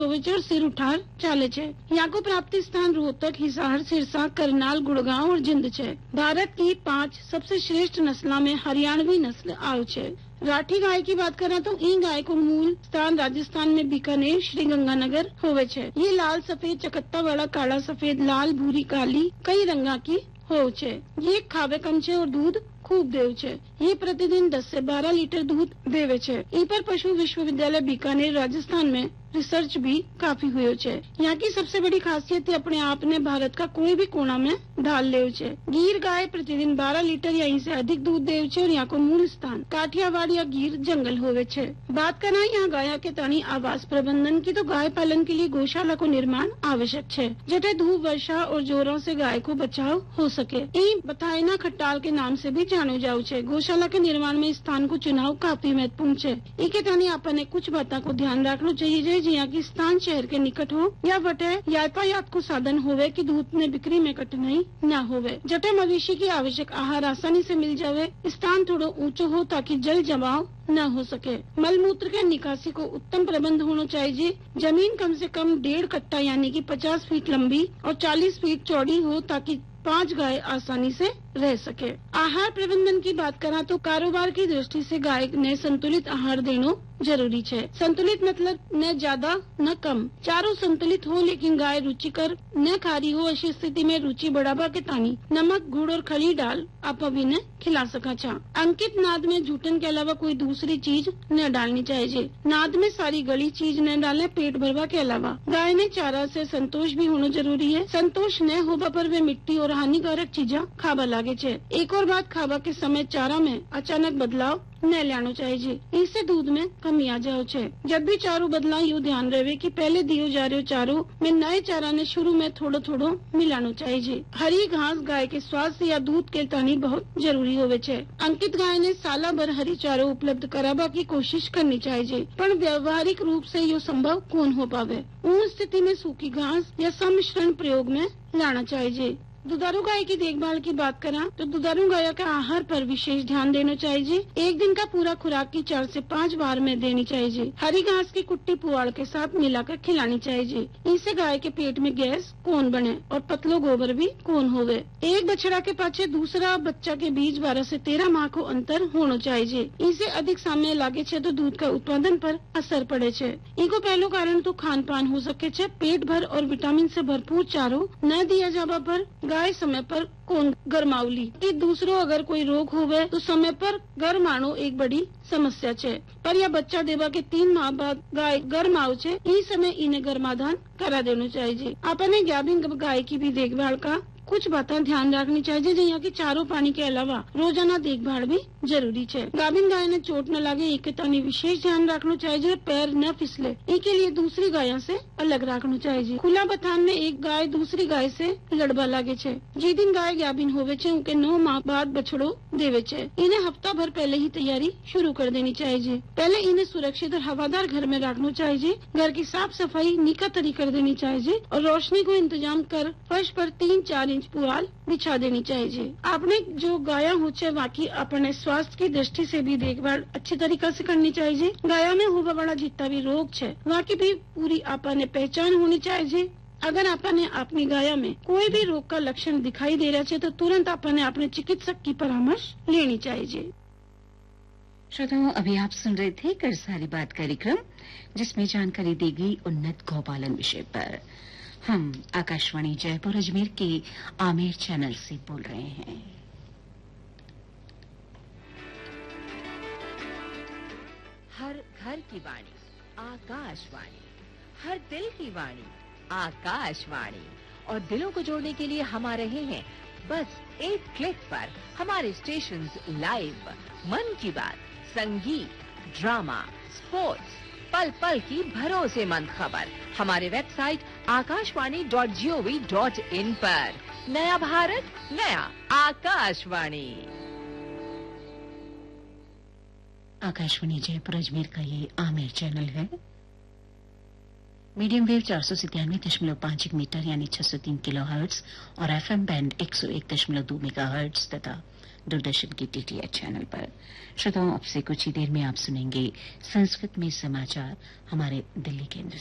और सिर उठार चाले छे। यहाँ को प्राप्ति स्थान रोहतक, हिसार, सिरसा, करनाल, गुड़गांव और जिंद छे। भारत की 5 सबसे श्रेष्ठ नस्लों में हरियाणवी नस्ल आयो छे। राठी गाय की बात करें तो ई गाय को मूल स्थान राजस्थान में बीकानेर, श्री गंगानगर होवे छे। ये लाल सफेद चकत्ता वाला काला सफेद लाल भूरी काली कई रंगा की हो छे। ये खावे कम छे और दूध खूब देव छे। ये प्रतिदिन 10 से 12 लीटर दूध देवे छे। इन पर पशु विश्वविद्यालय बीकानेर राजस्थान में रिसर्च भी काफी हुए छे। यहाँ की सबसे बड़ी खासियत अपने आप ने भारत का कोई भी कोना में ढाल ले छे। गिर गाय प्रतिदिन 12 लीटर या इससे अधिक दूध देव छे और यहाँ को मूल स्थान काठियावाड़ या गिर जंगल होवे छे। बात करना यहाँ गाय के तानी आवास प्रबंधन की, तो गाय पालन के लिए गौशाला को निर्माण आवश्यक है, जटे धूप, वर्षा और जोरों से गाय को बचाव हो सके। बतायना खट्टाल के नाम से भी जानो जाऊ छे। गौशाला के निर्माण में स्थान को चुनाव काफी महत्वपूर्ण है। इके तानी आपने कुछ बातों को ध्यान रखना चाहिए, जिया की स्थान शहर के निकट हो या वटे यातायात को साधन होवे कि धूप में बिक्री में कठिनाई न होवे। जटे मवेशी की आवश्यक आहार आसानी से मिल जावे। स्थान थोड़ा ऊंचो हो ताकि जल जमाव न हो सके। मल मूत्र के निकासी को उत्तम प्रबंध होना चाहिए। जमीन कम से कम 1.5 कट्टा यानी कि 50 फीट लंबी और 40 फीट चौड़ी हो ताकि 5 गाय आसानी से रह सके। आहार प्रबंधन की बात करें तो कारोबार की दृष्टि से गाय ने संतुलित आहार देना जरूरी है। संतुलित मतलब न ज्यादा न कम, चारों संतुलित हो लेकिन गाय रुचिकर न खारी हो। ऐसी स्थिति में रुचि बढ़ावा के तानी नमक, गुड़ और खली डाल आप भी ने खिला सका छा। अंकित नाद में जूठन के अलावा कोई दूसरी चीज न डालनी चाहिए। नाद में सारी गली चीज न डाले। पेट भरवा के अलावा गाय ने चारा से संतोष भी होना जरूरी है। संतोष न होगा पर वे मिट्टी और हानिकारक चीजा खावा लागे छे। एक और बात, खावा के समय चारा में अचानक बदलाव न लानो चाहिए, इससे दूध में कमी आ जाओ छे। जब भी चारो बदला यू ध्यान रहे कि पहले दियो जा रहे चारो में नए चारा ने शुरू में थोड़ो थोड़ो मिलानो चाहिए। हरी घास गाय के स्वास्थ्य या दूध के तानी बहुत जरूरी होवे छे। अंकित गाय ने साला भर हरी चारो उपलब्ध कराबा की कोशिश करनी चाहिए, पर व्यावहारिक रूप से यो संभव कौन हो पावे। उन स्थिति में सूखी घास या सम्मिश्रण प्रयोग में लाना चाहिए। दुधारू गाय की देखभाल की बात करें तो दुधारू गाय के आहार पर विशेष ध्यान देना चाहिए। एक दिन का पूरा खुराक की 4 से 5 बार में देनी चाहिए। हरी घास की कुट्टी पुआड़ के साथ मिलाकर खिलानी चाहिए। इससे गाय के पेट में गैस कौन बने और पतलो गोबर भी कौन होवे। एक बछड़ा के पाछे दूसरा बच्चा के बीच 12 से 13 माह को अंतर होना चाहिए। इससे अधिक समय लागे छे तो दूध का उत्पादन पर असर पड़े छे। इनको पहलो कारण तो खान पान हो सके छे। पेट भर और विटामिन से भरपूर चारो न दिया जावा पर गाय समय पर कौन गरमावली कि दूसरो अगर कोई रोग होवे तो समय पर गरमानो एक बड़ी समस्या छे। पर यह बच्चा देवा के 3 माह बाद गाय गरमाव छे, इस समय इन्हें गर्माधान करा देना चाहिए। अपने गाभिन गाय की भी देखभाल का कुछ बातें ध्यान रखनी चाहिए, जो यहाँ की चारों पानी के अलावा रोजाना देखभाल भी जरूरी है। गाभिन गाय ने चोट न लगे एक तानी विशेष ध्यान रखना चाहिए। पैर न फिसले इसके लिए दूसरी गायों से अलग रखना चाहिए। खुला बथान में एक गाय दूसरी गाय से लड़बा लागे छे। जिस दिन गाय गाभिन होवे छे उनके 9 माह बाद बछड़ो देवे छे। इन्हें हफ्ता भर पहले ही तैयारी शुरू कर देनी चाहिए। पहले इन्हें सुरक्षित और हवादार घर में रखना चाहिए। घर की साफ सफाई निकतरी कर देनी चाहिए और रोशनी को इंतजाम कर फर्श पर 3-4 इंच पुआल बिछा देनी चाहिए। आपने जो गाया हो छे बाकी अपने स्वास्थ्य की दृष्टि से भी देखभाल अच्छी तरीके से करनी चाहिए। गायों में होने वाला जितना भी रोग छे वहाँ की भी पूरी आपने पहचान होनी चाहिए। अगर आपने अपनी गाय में कोई भी रोग का लक्षण दिखाई दे रहा है तो तुरंत आपने अपने चिकित्सक की परामर्श लेनी चाहिए। श्रोताओं, अभी आप सुन रहे थे कर सारी बात कार्यक्रम, जिसमें जानकारी दी गई उन्नत गौपालन विषय पर। हम आकाशवाणी जयपुर अजमेर के आमेर चैनल से बोल रहे हैं। हर घर की वाणी आकाशवाणी, हर दिल की वाणी आकाशवाणी, और दिलों को जोड़ने के लिए हम आ रहे हैं बस एक क्लिक पर। हमारे स्टेशन लाइव, मन की बात, संगीत, ड्रामा, स्पोर्ट्स, पल पल की भरोसेमंद खबर हमारे वेबसाइट akashwani.gov.in पर। नया भारत, नया आकाशवाणी। आकाशवाणी जयपुर अजमेर का ये आमेर चैनल है। मीडियम वेव 493.51 मीटर यानी 603 किलोहर्ट्ज और एफएम बैंड 101.2 मेगाहर्ट्ज तथा दूरदर्शन की टीटीएच चैनल पर। श्रोताओं, अब से कुछ ही देर में आप सुनेंगे संस्कृत में समाचार हमारे दिल्ली केंद्र से।